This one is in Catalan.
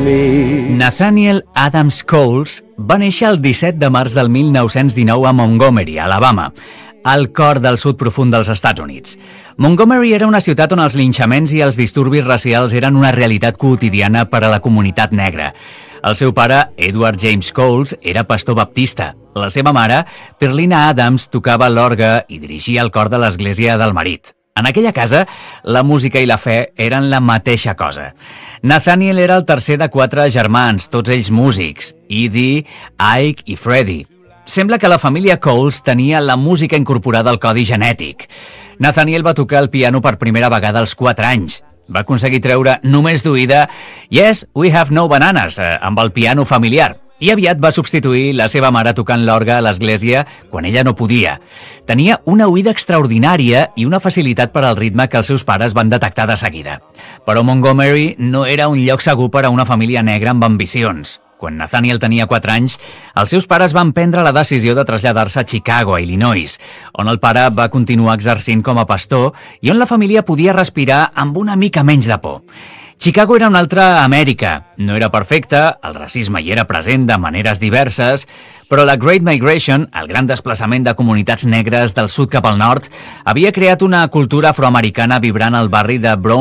me. Nathaniel Adams Coles va néixer el 17 de març del 1919 a Montgomery, Alabama, al cor del sud profund dels Estats Units. Montgomery era una ciutat on els linxaments i els disturbis racials eren una realitat quotidiana per a la comunitat negra. El seu pare, Edward James Coles, era pastor baptista. La seva mare, Perlina Adams, tocava l'orgue i dirigia el cor de l'església del marit. En aquella casa, la música i la fe eren la mateixa cosa. Nathaniel era el tercer de 4 germans, tots ells músics, Edie, Ike i Freddie. Sembla que la família Coles tenia la música incorporada al codi genètic. Nathaniel va tocar el piano per primera vegada als 4 anys. Va aconseguir treure només d'oïda "Yes, we have no bananas" amb el piano familiar. I aviat va substituir la seva mare tocant l'orgue a l'església quan ella no podia. Tenia una oïda extraordinària i una facilitat per al ritme que els seus pares van detectar de seguida. Però Montgomery no era un lloc segur per a una família negra amb ambicions. Quan Nathaniel tenia 4 anys, els seus pares van prendre la decisió de traslladar-se a Chicago, a Illinois, on el pare va continuar exercint com a pastor i on la família podia respirar amb una mica menys de por. Chicago era una altra Amèrica. No era perfecta, el racisme hi era present de maneres diverses, però la Great Migration, el gran desplaçament de comunitats negres del sud cap al nord, havia creat una cultura afroamericana vibrant al barri de Brown